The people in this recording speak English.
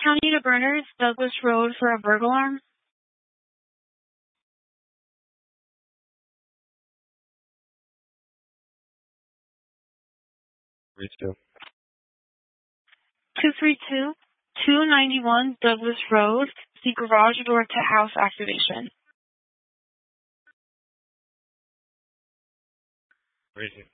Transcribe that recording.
County to Berners, Douglas Road for a burglar alarm. 232-291 Douglas Road. The garage door to house activation. 32.